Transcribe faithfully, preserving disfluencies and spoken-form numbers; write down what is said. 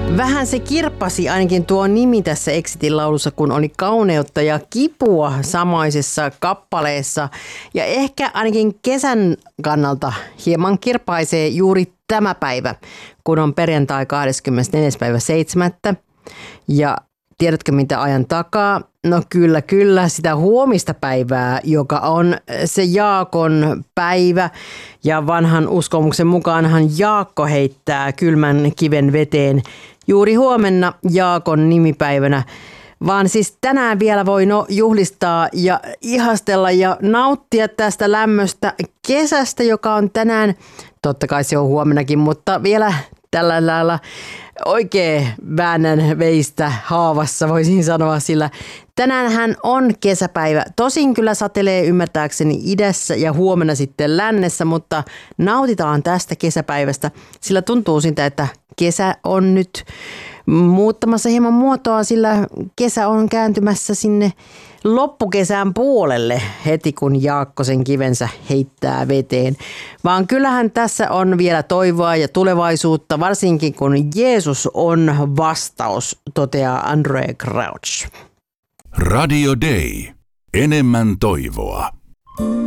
Vähän se kirppasi ainakin tuo nimi tässä Exitin laulussa, kun oli kauneutta ja kipua samaisessa kappaleessa. Ja ehkä ainakin kesän kannalta hieman kirpaisee juuri tämä päivä, kun on perjantai kahdeskymmenesneljäs päivä seitsemättä. Ja tiedätkö mitä ajan takaa? No kyllä, kyllä, sitä huomista päivää, joka on se Jaakon päivä. Ja vanhan uskomuksen mukaanhan Jaakko heittää kylmän kiven veteen juuri huomenna Jaakon nimipäivänä. Vaan siis tänään vielä voi no juhlistaa ja ihastella ja nauttia tästä lämmöstä kesästä, joka on tänään, totta kai se on huomennakin, mutta vielä tällä lailla oikein väännän veistä haavassa voisin sanoa, sillä tänäänhän on kesäpäivä. Tosin kyllä satelee ymmärtääkseni idässä ja huomenna sitten lännessä, mutta nautitaan tästä kesäpäivästä, sillä tuntuu siltä, että kesä on nyt muuttamassa hieman muotoa, sillä kesä on kääntymässä sinne loppukesän puolelle heti kun Jaakko sen kivensä heittää veteen. Vaan kyllähän tässä on vielä toivoa ja tulevaisuutta, varsinkin kun Jeesus on vastaus, toteaa Andre Crouch. Radio Day. Enemmän toivoa.